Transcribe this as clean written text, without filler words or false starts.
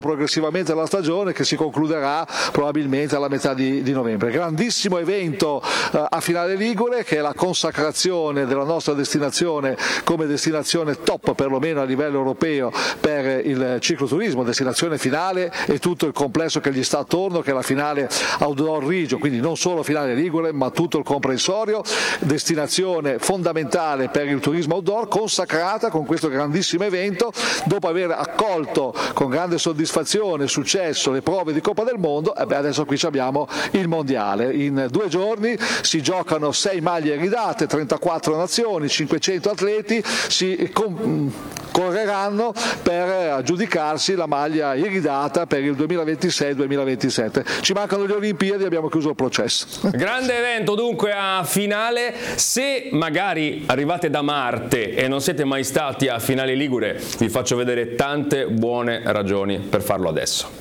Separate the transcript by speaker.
Speaker 1: progressivamente la stagione, che si concluderà probabilmente alla metà di novembre. Grandissimo evento a Finale Ligure, che è la consacrazione della nostra destinazione come destinazione top, perlomeno a livello europeo, per il cicloturismo, destinazione finale e tutto il complesso che gli sta attorno, che è la Finale Outdoor Regio, quindi non solo Finale Ligure ma tutto il comprensorio, destinazione fondamentale per il turismo outdoor, consacrata con questo grandissimo evento, dopo aver accolto con grande soddisfazione e successo le prove di Coppa del Mondo. Adesso qui abbiamo il mondiale. In 2 giorni si giocano 6 maglie iridate, 34 nazioni, 500 atleti si correranno per aggiudicarsi la maglia iridata per il 2026-2027. Ci mancano le Olimpiadi, abbiamo chiuso il processo.
Speaker 2: Grande evento dunque a Finale. Se magari arrivate da Marte e non siete mai stati a Finale Ligure, vi faccio vedere tante buone ragioni per farlo adesso.